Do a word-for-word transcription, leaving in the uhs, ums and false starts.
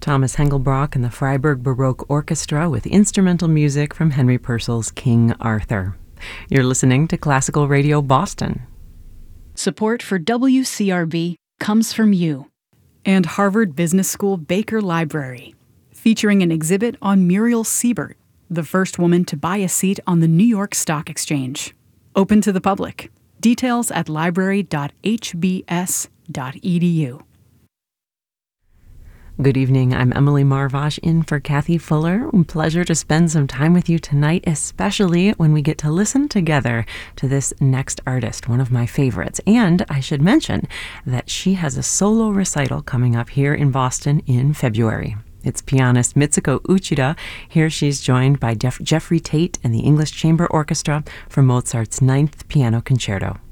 Thomas Hengelbrock and the Freiburg Baroque Orchestra with instrumental music from Henry Purcell's King Arthur. You're listening to Classical Radio Boston. Support for W C R B comes from you and Harvard Business School Baker Library, featuring an exhibit on Muriel Siebert, the first woman to buy a seat on the New York Stock Exchange. Open to the public. Details at library dot h b s dot e d u. Good evening. I'm Emily Marvash in for Kathy Fuller. Pleasure to spend some time with you tonight, especially when we get to listen together to this next artist, one of my favorites. And I should mention that she has a solo recital coming up here in Boston in February. It's pianist Mitsuko Uchida. Here she's joined by Jeff- Jeffrey Tate and the English Chamber Orchestra for Mozart's Ninth Piano Concerto.